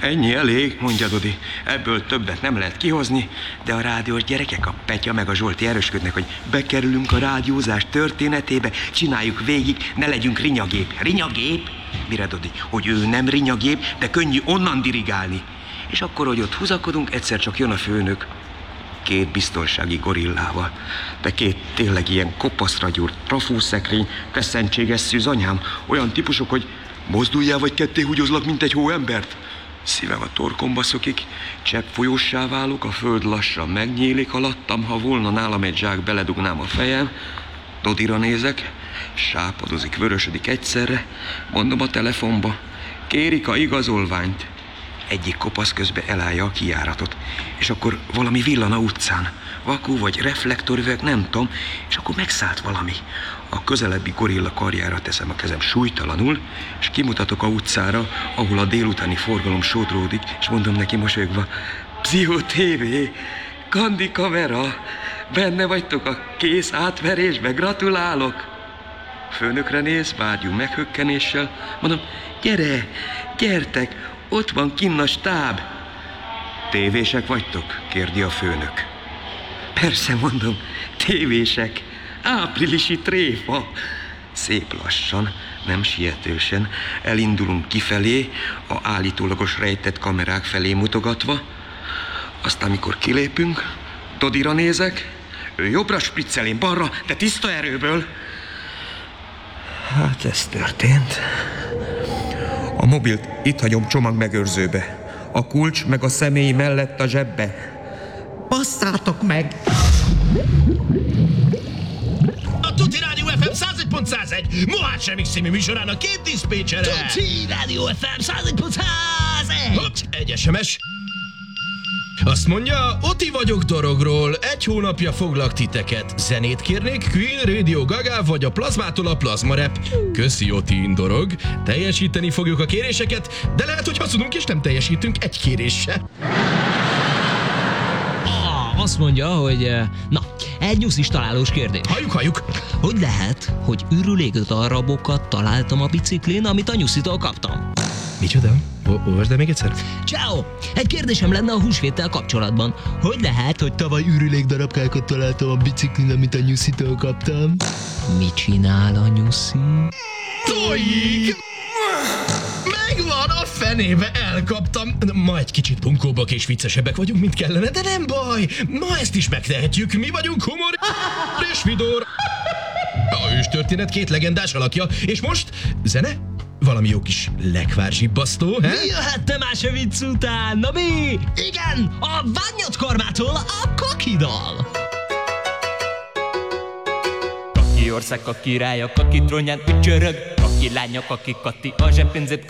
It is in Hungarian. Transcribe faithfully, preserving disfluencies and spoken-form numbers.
Ennyi elég, mondja Dodi. Ebből többet nem lehet kihozni, de a rádiós gyerekek, a Petya meg a Zsolti erősködnek, hogy bekerülünk a rádiózás történetébe, csináljuk végig, ne legyünk rinyagép. Rinyagép? Mire Dodi? Hogy ő nem rinyagép, de könnyű onnan dirigálni. És akkor, hogy ott húzakodunk, egyszer csak jön a főnök. Két biztonsági gorillával, de két tényleg ilyen kopaszra gyúrt trafószekrény, feszentséges szűz anyám, olyan típusok, hogy mozduljál vagy ketté húgyozlak, mint egy hóembert. Szívem a torkomba szökik, csepp folyóssá válok, a föld lassan megnyílik alattam, ha volna nálam egy zsák, beledugnám a fejem. Dodira nézek, sápadozik, vörösödik egyszerre, mondom a telefonba, kérik a igazolványt. Egyik kopasz közbe elállja a kijáratot, és akkor valami villan a utcán. Vakú vagy reflektorüveg, nem tudom, és akkor megszállt valami. A közelebbi gorilla karjára teszem a kezem súlytalanul, és kimutatok a utcára, ahol a délutáni forgalom sodródik, és mondom neki mosolyogva, Pszicho té vé, Kandi kamera, benne vagytok a kész átverésbe, gratulálok! Főnökre néz, vágyú meghökkenéssel, mondom, gyere, gyertek, ott van kinn a stáb. Tévések vagytok? Kérdi a főnök. Persze, mondom, tévések. Áprilisi tréfa. Szép lassan, nem sietősen elindulunk kifelé, a állítólagos rejtett kamerák felé mutogatva. Aztán, amikor kilépünk, Dodira nézek, ő jobbra spriccel, én balra, de tiszta erőből. Hát ez történt. A mobilt itt hagyom csomagmegőrzőbe. A kulcs meg a személy mellett a zsebbe. Basszátok meg! A Tuti Rádió ef em száz egy pont száz egy Mohács Remix című műsorának két diszpécsere. Tuti Rádió ef em száz egy pont száz egy. Hopp, egy es em es. Azt mondja, Oti vagyok Dorogról, egy hónapja foglak titeket. Zenét kérnék, Queen, Radio Gaga vagy a Plazmától a Plazma Rap. Köszi Oti, Dorog. Teljesíteni fogjuk a kéréseket, de lehet, hogy hazudunk és nem teljesítünk egy kéréssel. Ah, azt mondja, hogy... eh, Na, egy nyuszis találós kérdés. Halljuk, halljuk. Hogy lehet, hogy ürülék darabokat találtam a biciklin, amit a nyuszitól kaptam? Micsoda? Olvasd el még egyszer? Ciao. Egy kérdésem lenne a húsvéttel kapcsolatban. Hogy lehet, hogy tavaly ürülék darabkákat találtam a biciklin, amit a nyuszitől kaptam? Mit csinál a nyuszi? Tojik! Megvan, a fenébe elkaptam. Ma egy kicsit bunkóbbak és viccesebbek vagyunk, mint kellene, de nem baj. Ma ezt is megtehetjük. Mi vagyunk humor és vidor. A őstörténet két legendás alakja. És most zene? Valami jó kis lekvárzsibbasztó, he? Mi jöhet más a vicc után? Na mi? Igen, a Ványot Kormától a Kakidal. Kaki ország, kaki rája, kaki trónján ücsörög, kaki lánya, kaki kati, a zseppénzét